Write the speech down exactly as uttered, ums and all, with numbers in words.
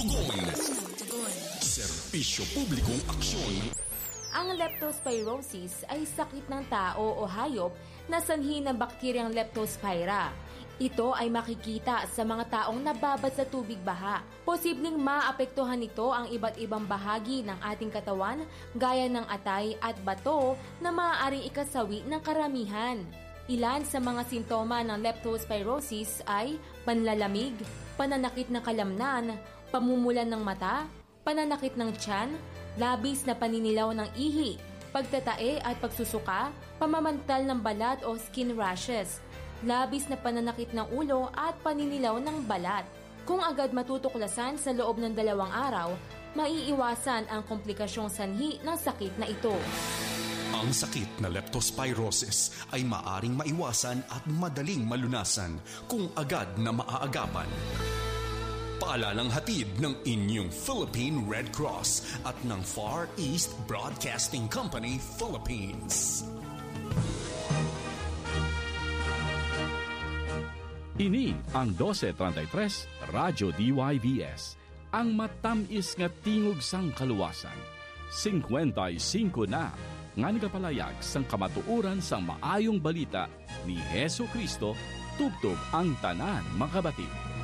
tugon. Serbisyo publikong aksyon. Ang leptospirosis ay sakit ng tao o hayop na sanhi ng bakteryang Leptospira. Ito ay makikita sa mga taong nababad sa tubig baha. Posibleng maapektuhan nito ang iba't ibang bahagi ng ating katawan gaya ng atay at bato na maaaring ikasawi ng karamihan. Ilan sa mga simptoma ng leptospirosis ay panlalamig, pananakit ng kalamnan, pamumulan ng mata, pananakit ng tiyan, labis na paninilaw ng ihi, pagtatae at pagsusuka, pamamantal ng balat o skin rashes, labis na pananakit ng ulo at paninilaw ng balat. Kung agad matutuklasan sa loob ng dalawang araw, maiiwasan ang komplikasyong sanhi ng sakit na ito. Ang sakit na leptospirosis ay maaring maiwasan at madaling malunasan kung agad na maaagapan. Paalalang hatid ng inyong Philippine Red Cross at ng Far East Broadcasting Company, Philippines. Ini ang twelve thirty-three Radyo D Y V S, ang matamis nga tingog sang kaluwasan. fifty-five na ngan kapalayag sang kamatuoran sang maayong balita ni Hesu Kristo tubtob ang tanan makabati.